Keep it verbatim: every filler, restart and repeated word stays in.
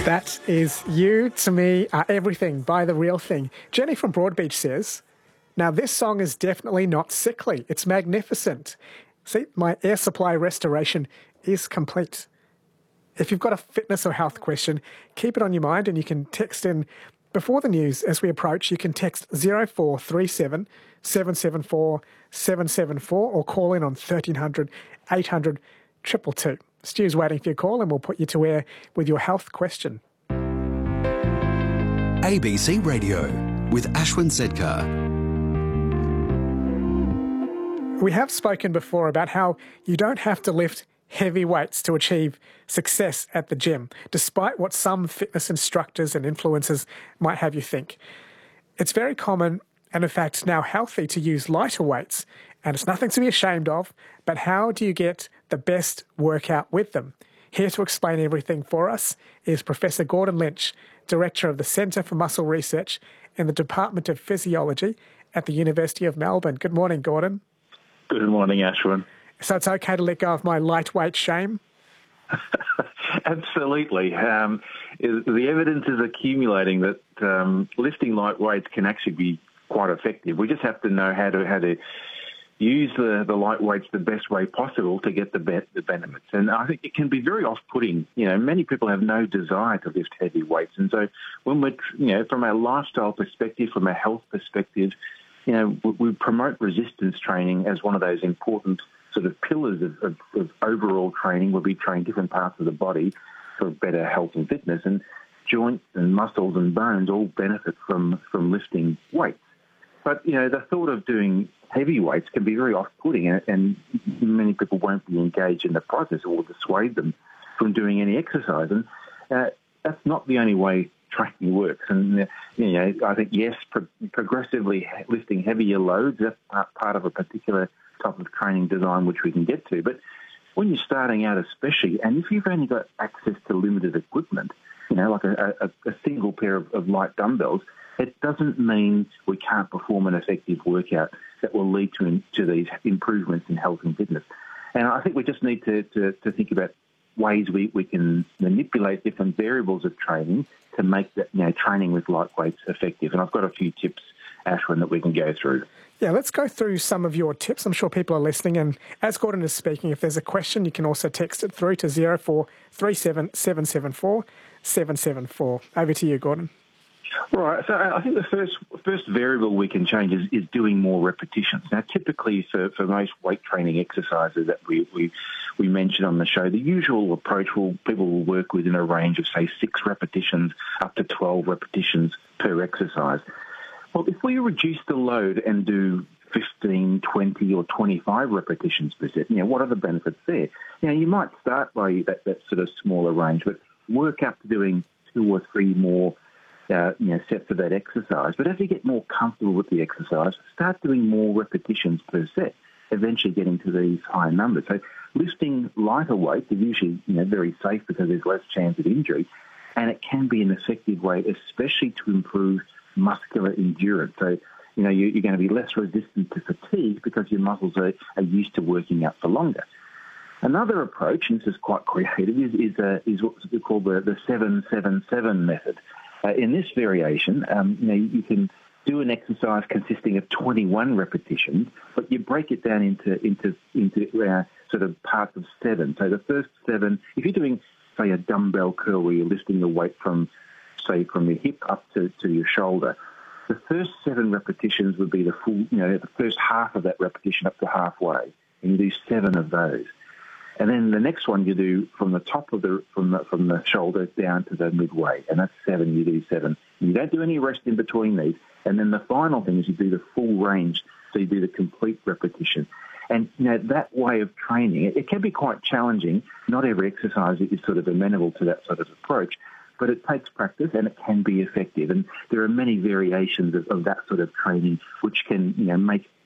That is You to Me Are Everything by The Real Thing. Jenny from Broadbeach says, now this song is definitely not sickly. It's magnificent. See, my air supply restoration is complete. If you've got a fitness or health question, keep it on your mind and you can text in before the news as we approach. You can text zero four three seven, seven seven four, seven seven four or call in on thirteen hundred, eight hundred, two two two. Stu's waiting for your call and we'll put you to air with your health question. A B C Radio with Ashwin Sedkar. We have spoken before about how you don't have to lift heavy weights to achieve success at the gym, despite what some fitness instructors and influencers might have you think. It's very common and in fact now healthy to use lighter weights, and it's nothing to be ashamed of, but how do you get the best workout with them? Here to explain everything for us is Professor Gordon Lynch, Director of the Centre for Muscle Research in the Department of Physiology at the University of Melbourne. Good morning, Gordon. Good morning, Ashwin. So it's okay to let go of my lightweight shame? Absolutely. Um, the evidence is accumulating that um, lifting light weights can actually be quite effective. We just have to know how to how to use the, the light weights the best way possible to get the be- the benefits. And I think it can be very off-putting. You know, many people have no desire to lift heavy weights. And so when we're, you know, from a lifestyle perspective, from a health perspective, you know, we, we promote resistance training as one of those important sort of pillars of, of, of overall training, where we train different parts of the body for better health and fitness. And joints and muscles and bones all benefit from, from lifting weights. But, you know, the thought of doing heavy weights can be very off-putting, and, and many people won't be engaged in the process or will dissuade them from doing any exercise. And uh, that's not the only way training works. And, uh, you know, I think, yes, pro- progressively lifting heavier loads, that's part, part of a particular type of training design which we can get to. But when you're starting out especially, and if you've only got access to limited equipment, you know, like a, a, a single pair of, of light dumbbells, it doesn't mean we can't perform an effective workout that will lead to, in, to these improvements in health and fitness. And I think we just need to, to, to think about ways we, we can manipulate different variables of training to make that, you know, training with light weights effective. And I've got a few tips, Ashwin, that we can go through. Yeah, let's go through some of your tips. I'm sure people are listening. And as Gordon is speaking, if there's a question, you can also text it through to zero four three seven, seven seven four, seven seven four. Over to you, Gordon. Right. So I think the first first variable we can change is, is doing more repetitions. Now, typically for, for most weight training exercises that we, we we mention on the show, the usual approach will people will work within a range of, say, six repetitions up to twelve repetitions per exercise. Well, if we reduce the load and do fifteen, twenty or twenty-five repetitions per set, you know, what are the benefits there? You know, you might start by that, that sort of smaller range, but work up to doing two or three more Uh, you know, sets of that exercise. But as you get more comfortable with the exercise, start doing more repetitions per set, eventually getting to these higher numbers. So lifting lighter weights is usually, you know, very safe because there's less chance of injury, and it can be an effective way, especially to improve muscular endurance. So, you know, you, you're going to be less resistant to fatigue because your muscles are, are used to working out for longer. Another approach, and this is quite creative, is is, uh, is what's called the, the seven seven seven method. Uh, in this variation, um, you know, you can do an exercise consisting of twenty-one repetitions, but you break it down into into into uh, sort of parts of seven. So the first seven, if you're doing, say, a dumbbell curl where you're lifting the weight from, say, from your hip up to, to your shoulder, the first seven repetitions would be the full, you know, the first half of that repetition up to halfway, and you do seven of those. And then the next one you do from the top of the from the from the shoulder down to the midway, and that's seven. You do seven. You don't do any rest in between these. And then the final thing is you do the full range, so you do the complete repetition. And you know that way of training, it, it can be quite challenging. Not every exercise is sort of amenable to that sort of approach, but it takes practice and it can be effective. And there are many variations of, of that sort of training which can, you know, make